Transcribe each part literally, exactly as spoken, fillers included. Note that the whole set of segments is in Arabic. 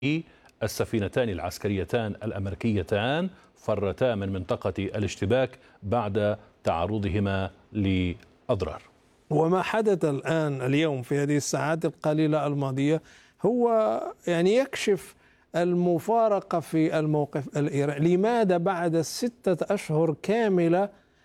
السفينتان العسكريتان الأمريكيتان فرتا من منطقة الاشتباك بعد تعرضهما لأضرار. وما حدث الآن اليوم في هذه الساعات القليلة الماضية هو يعني يكشف المفارقة في الموقف الإيراني. لماذا بعد ستة أشهر كاملة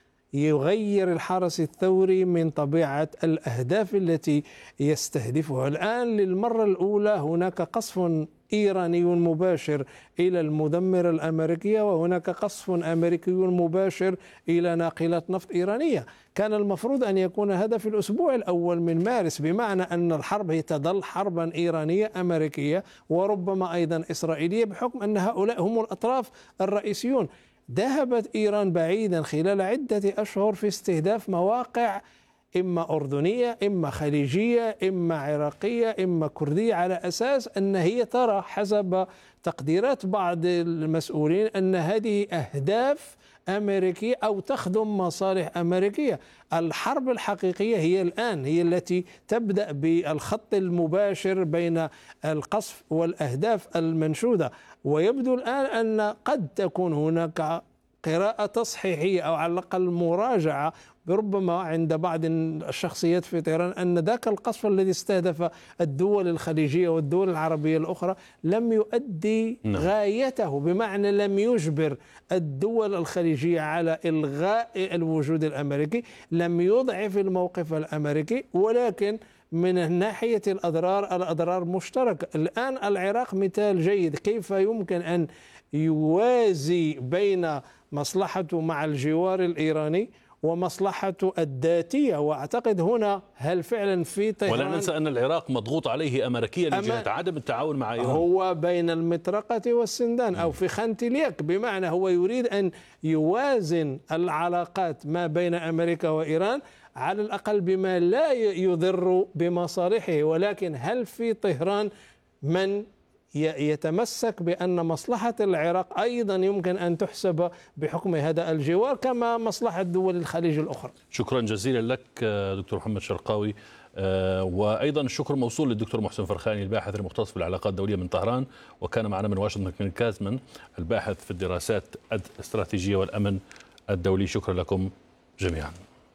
يغير الحرس الثوري من طبيعة الأهداف التي يستهدفها؟ الآن للمرة الأولى هناك قصف إيراني مباشر إلى المدمرة الأمريكية، وهناك قصف أمريكي مباشر إلى ناقلات نفط إيرانية. كان المفروض أن يكون هذا في الأسبوع الأول من مارس، بمعنى أن الحرب هي تظل حربا إيرانية أمريكية وربما أيضا إسرائيلية، بحكم أن هؤلاء هم الأطراف الرئيسيون. ذهبت إيران بعيدا خلال عدة أشهر في استهداف مواقع إما أردنية إما خليجية إما عراقية إما كردية، على أساس أن هي ترى حسب تقديرات بعض المسؤولين أن هذه أهداف أمريكية أو تخدم مصالح أمريكية. الحرب الحقيقية هي الآن، هي التي تبدأ بالخط المباشر بين القصف والأهداف المنشودة. ويبدو الآن أن قد تكون هناك قراءة تصحيحية أو على الأقل مراجعة ربما عند بعض الشخصيات في طهران أن ذاك القصف الذي استهدف الدول الخليجية والدول العربية الأخرى لم يؤدي غايته، بمعنى لم يجبر الدول الخليجية على إلغاء الوجود الأمريكي، لم يضعف الموقف الأمريكي، ولكن من ناحية الأضرار الأضرار مشتركة. الآن العراق مثال جيد كيف يمكن أن يوازي بين مصلحته مع الجوار الإيراني ومصلحته الذاتية. وأعتقد هنا هل فعلا في طهران، ولا ننسى أن العراق مضغوط عليه أمريكيا لجهة عدم التعاون مع إيران، هو بين المطرقة والسندان أو في خانة اليك، بمعنى هو يريد أن يوازن العلاقات ما بين أمريكا وإيران على الأقل بما لا يضر بمصالحه. ولكن هل في طهران من يتمسك بأن مصلحة العراق أيضا يمكن أن تحسب بحكم هذا الجوار كما مصلحة دول الخليج الأخرى؟ شكرا جزيلا لك دكتور محمد شرقاوي، وأيضا الشكر موصول للدكتور محسن فرخاني الباحث المختص في العلاقات الدولية من طهران، وكان معنا من واشنطن كازمان الباحث في الدراسات الاستراتيجية والأمن الدولي. شكرا لكم جميعا.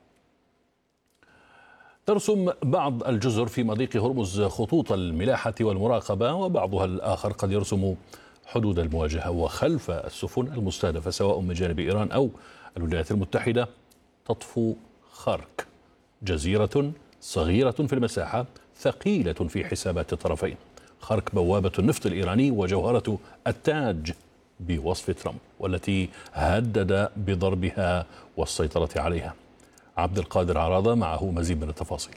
ترسم بعض الجزر في مضيق هرمز خطوط الملاحة والمراقبة، وبعضها الآخر قد يرسم حدود المواجهة. وخلف السفن المستهدفة سواء من جانب إيران أو الولايات المتحدة تطفو خارك، جزيرة صغيرة في المساحة ثقيلة في حسابات الطرفين. خارك بوابة النفط الإيراني وجوهرة التاج بوصف ترامب، والتي هدد بضربها والسيطرة عليها. عبد القادر عراضة معه مزيد من التفاصيل.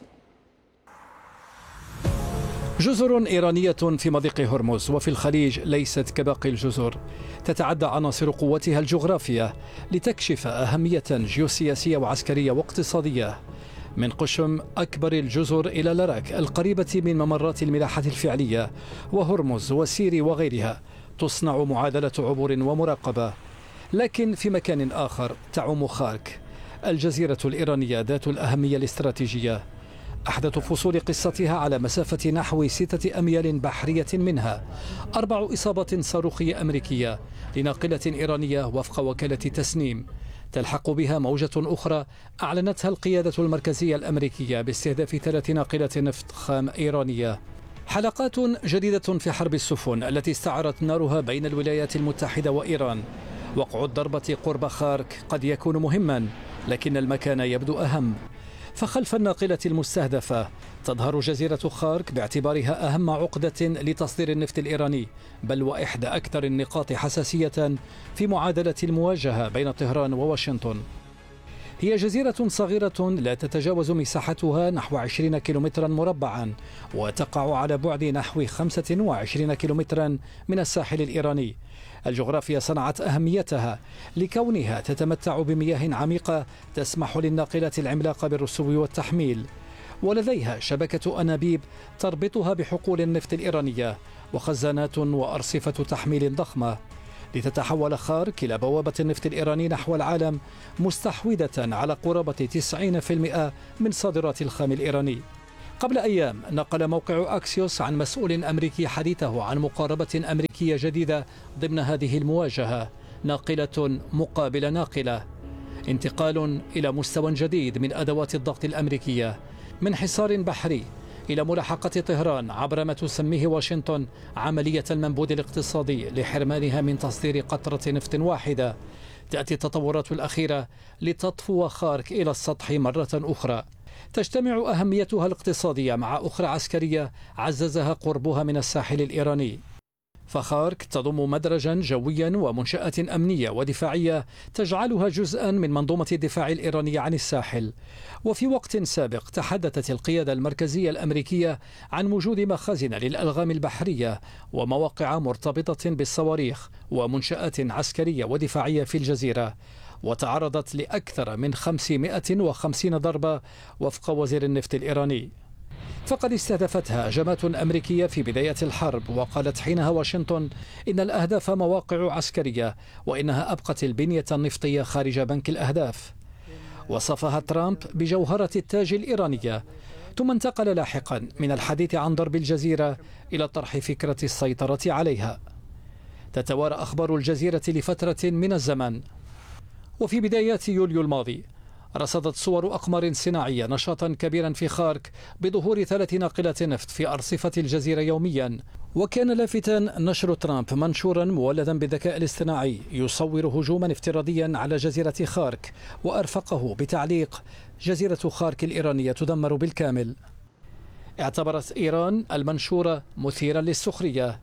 جزر إيرانية في مضيق هرمز وفي الخليج ليست كباقي الجزر، تتعدى عناصر قوتها الجغرافية لتكشف أهمية جيوسياسية وعسكرية واقتصادية. من قشم أكبر الجزر إلى لراك القريبة من ممرات الملاحة الفعلية وهرمز وسيري وغيرها تصنع معادلة عبور ومراقبة. لكن في مكان آخر تعم خارك، الجزيرة الإيرانية ذات الأهمية الاستراتيجية، أحدث فصول قصتها على مسافة نحو ستة أميال بحرية منها أربع إصابات صاروخية أمريكية لناقلة إيرانية وفق وكالة تسنيم، تلحق بها موجة أخرى أعلنتها القيادة المركزية الأمريكية باستهداف ثلاث ناقلات نفط خام إيرانية. حلقات جديدة في حرب السفن التي استعرت نارها بين الولايات المتحدة وإيران. وقع الضربة قرب خارك قد يكون مهما، لكن المكان يبدو أهم. فخلف الناقلة المستهدفة تظهر جزيرة خارك باعتبارها أهم عقدة لتصدير النفط الإيراني، بل وإحدى أكثر النقاط حساسية في معادلة المواجهة بين طهران وواشنطن. هي جزيرة صغيرة لا تتجاوز مساحتها نحو عشرين كيلومترا مربعا، وتقع على بعد نحو خمسة وعشرين كيلومترا من الساحل الإيراني. الجغرافيا صنعت أهميتها لكونها تتمتع بمياه عميقة تسمح للناقلات العملاقة بالرسوب والتحميل، ولديها شبكة أنابيب تربطها بحقول النفط الإيرانية وخزانات وأرصفة تحميل ضخمة، لتتحول خارك إلى بوابة النفط الإيراني نحو العالم، مستحوذة على قرابة تسعين بالمئة من صادرات الخام الإيراني. قبل أيام نقل موقع أكسيوس عن مسؤول أمريكي حديثه عن مقاربة أمريكية جديدة ضمن هذه المواجهة، ناقلة مقابل ناقلة، انتقال إلى مستوى جديد من أدوات الضغط الأمريكية، من حصار بحري إلى ملاحقة طهران عبر ما تسميه واشنطن عملية المنبوذ الاقتصادي لحرمانها من تصدير قطرة نفط واحدة. تأتي التطورات الأخيرة لتطفو خارك إلى السطح مرة أخرى، تجتمع أهميتها الاقتصادية مع أخرى عسكرية عززها قربها من الساحل الإيراني. فخارك تضم مدرجا جويا ومنشأة أمنية ودفاعية تجعلها جزءا من منظومة الدفاع الإيرانية عن الساحل. وفي وقت سابق تحدثت القيادة المركزية الأمريكية عن وجود مخازن للألغام البحرية ومواقع مرتبطة بالصواريخ ومنشآت عسكرية ودفاعية في الجزيرة، وتعرضت لأكثر من خمسمائة وخمسين ضربة وفق وزير النفط الإيراني. فقد استهدفتها هجمات أمريكية في بداية الحرب، وقالت حينها واشنطن إن الأهداف مواقع عسكرية وإنها أبقت البنية النفطية خارج بنك الأهداف. وصفها ترامب بجوهرة التاج الإيرانية، ثم انتقل لاحقا من الحديث عن ضرب الجزيرة إلى طرح فكرة السيطرة عليها. تتوارى أخبار الجزيرة لفترة من الزمن، وفي بدايات يوليو الماضي رصدت صور أقمار صناعية نشاطا كبيرا في خارك بظهور ثلاث ناقلات نفط في أرصفة الجزيرة يوميا. وكان لافتا نشر ترامب منشورا مولدا بالذكاء الاصطناعي يصور هجوما افتراضيا على جزيرة خارك، وأرفقه بتعليق: جزيرة خارك الإيرانية تدمر بالكامل. اعتبرت إيران المنشور مثيرا للسخرية،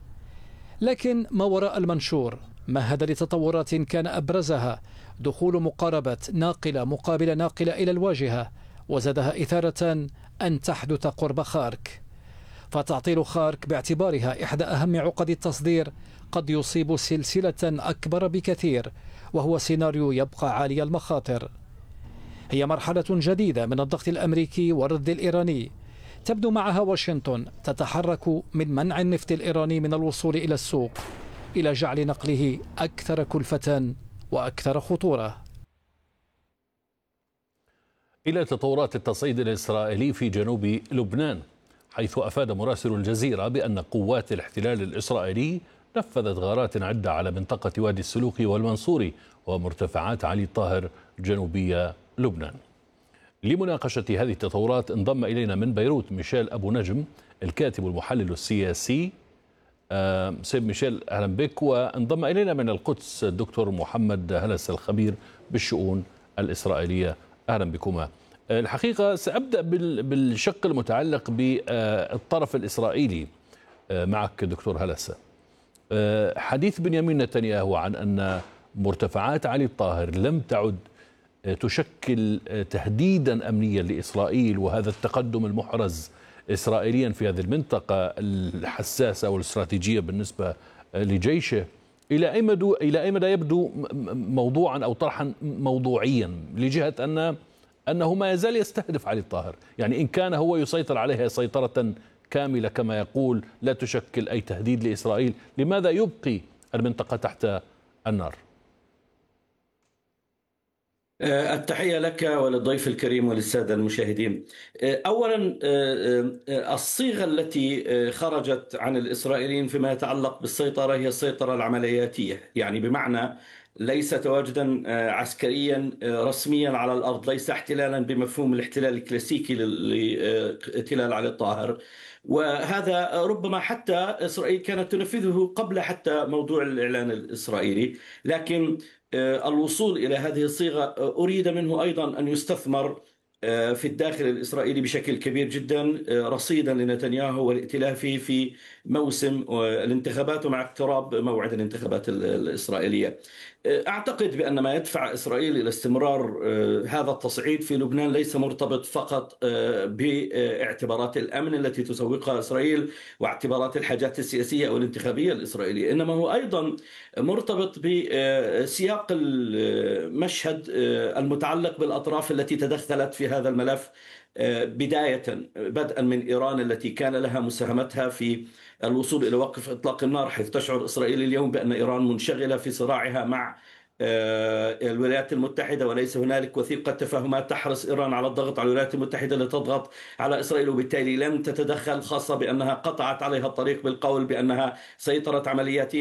لكن ما وراء المنشور مهد لتطورات كان أبرزها دخول مقاربة ناقلة مقابل ناقلة إلى الواجهة، وزادها إثارة أن تحدث قرب خارك. فتعطيل خارك باعتبارها إحدى أهم عقد التصدير قد يصيب سلسلة أكبر بكثير، وهو سيناريو يبقى عالي المخاطر. هي مرحلة جديدة من الضغط الأمريكي والرد الإيراني، تبدو معها واشنطن تتحرك من منع النفط الإيراني من الوصول إلى السوق إلى جعل نقله أكثر كلفة وأكثر خطورة. إلى تطورات التصعيد الإسرائيلي في جنوب لبنان، حيث أفاد مراسل الجزيرة بأن قوات الاحتلال الإسرائيلي نفذت غارات عدة على منطقة وادي السلوخي والمنصوري ومرتفعات علي الطاهر جنوبية لبنان. لمناقشة هذه التطورات انضم إلينا من بيروت ميشيل أبو نجم الكاتب والمحلل السياسي. آه سيد ميشيل، أهلا بك. وانضم إلينا من القدس الدكتور محمد هلس الخبير بالشؤون الإسرائيلية. أهلا بكما. آه الحقيقة سأبدأ بالشق المتعلق بالطرف الإسرائيلي آه معك دكتور هلس. آه حديث بنيامين نتنياهو عن أن مرتفعات علي الطاهر لم تعد تشكل تهديدا أمنيا لإسرائيل، وهذا التقدم المحرز إسرائيليا في هذه المنطقة الحساسة والاستراتيجية بالنسبة لجيشه، إلى أي مدى إلى أي مدى يبدو موضوعا أو طرحا موضوعيا لجهة أن أنه ما يزال يستهدف علي الطاهر؟ يعني إن كان هو يسيطر عليها سيطرة كاملة كما يقول لا تشكل أي تهديد لإسرائيل، لماذا يبقي المنطقة تحت النار؟ التحية لك وللضيف الكريم وللسادة المشاهدين. أولا، الصيغة التي خرجت عن الإسرائيليين فيما يتعلق بالسيطرة هي السيطرة العملياتية، يعني بمعنى ليس تواجدا عسكريا رسميا على الأرض، ليس احتلالا بمفهوم الاحتلال الكلاسيكي لاحتلال علي الطاهر. وهذا ربما حتى إسرائيل كانت تنفذه قبل حتى موضوع الإعلان الإسرائيلي، لكن الوصول إلى هذه الصيغة أريد منه أيضا أن يستثمر في الداخل الإسرائيلي بشكل كبير جدا رصيدا لنتنياهو والائتلافي في موسم الانتخابات ومع اقتراب موعد الانتخابات الإسرائيلية. أعتقد بأن ما يدفع إسرائيل إلى استمرار هذا التصعيد في لبنان ليس مرتبط فقط باعتبارات الأمن التي تسوقها إسرائيل واعتبارات الحاجات السياسية أو الانتخابية الإسرائيلية، إنما هو أيضا مرتبط بسياق المشهد المتعلق بالأطراف التي تدخلت في هذا الملف، بداية بدءا من إيران التي كان لها مساهمتها في الوصول إلى وقف إطلاق النار، حيث تشعر إسرائيل اليوم بأن إيران منشغلة في صراعها مع الولايات المتحدة، وليس هنالك وثيقة تفاهمات تحرص إيران على الضغط على الولايات المتحدة لتضغط على إسرائيل، وبالتالي لم تتدخل، خاصة بأنها قطعت عليها الطريق بالقول بأنها سيطرت عملياتيا